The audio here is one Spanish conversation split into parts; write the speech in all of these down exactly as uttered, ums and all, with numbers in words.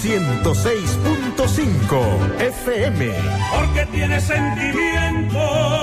ciento seis punto cinco F M. Porque tiene sentimiento.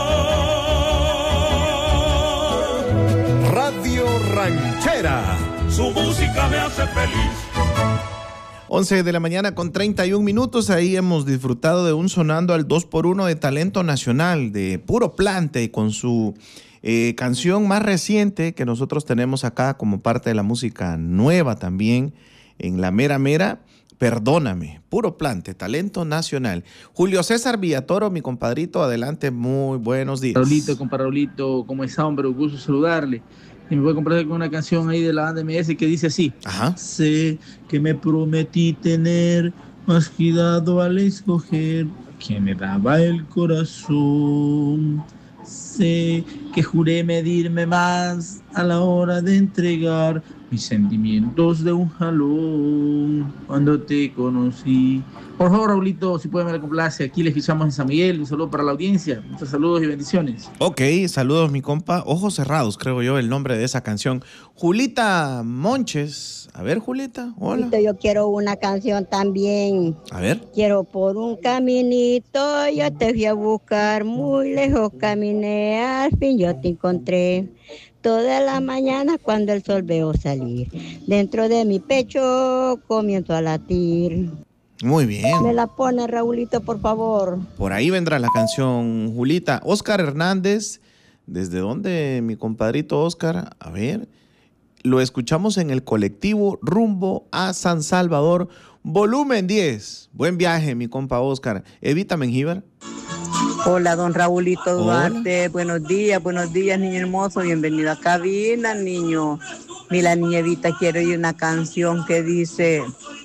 Radio Ranchera. Su música me hace feliz. once de la mañana con treinta y un minutos. Ahí hemos disfrutado de un sonando al dos por uno de talento nacional, de Puro Plante, con su eh, canción más reciente que nosotros tenemos acá como parte de la música nueva también, en La Mera Mera, Perdóname. Puro Plante, talento nacional. Julio César Villatoro, mi compadrito, adelante, muy buenos días. Raulito, compa Raulito, ¿cómo está, hombre? Un gusto saludarle. Y me voy a comprar con una canción ahí de la banda M S que dice así. Ajá. Sé que me prometí tener más cuidado al escoger que me daba el corazón. Sé que juré medirme más a la hora de entregar mis sentimientos de un jalón cuando te conocí. Por favor, Raulito, si puede me la complace. Aquí le escuchamos en San Miguel. Un saludo para la audiencia. Muchos saludos y bendiciones. Ok, saludos, mi compa. Ojos cerrados, creo yo, el nombre de esa canción. Julita Monches. A ver, Julita, hola. Yo quiero una canción también. A ver. Quiero por un caminito, yo te fui a buscar, muy lejos caminé, al fin yo te encontré. Toda la mañana cuando el sol veo salir, dentro de mi pecho comienzo a latir. Muy bien. Me la pone, Raulito, por favor. Por ahí vendrá la canción, Julita. Oscar Hernández, ¿desde dónde, mi compadrito Oscar? A ver, lo escuchamos en el colectivo Rumbo a San Salvador, volumen diez. Buen viaje, mi compa Oscar. Evita Mengíbar. Hola, don Raulito Duarte. Hola. Buenos días, buenos días, niño hermoso. Bienvenido a cabina, niño. Mira, niña Evita, quiero oír una canción que dice: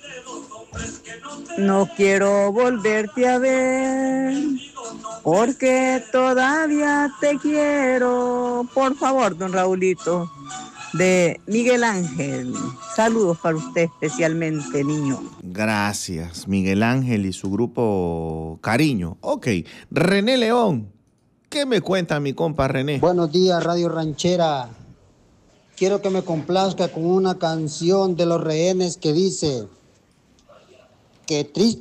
no quiero volverte a ver, porque todavía te quiero. Por favor, don Raulito, de Miguel Ángel. Saludos para usted especialmente, niño. Gracias, Miguel Ángel y su grupo Cariño. Ok, René León. ¿Qué me cuenta mi compa René? Buenos días, Radio Ranchera. Quiero que me complazca con una canción de Los Rehenes que dice: qué triste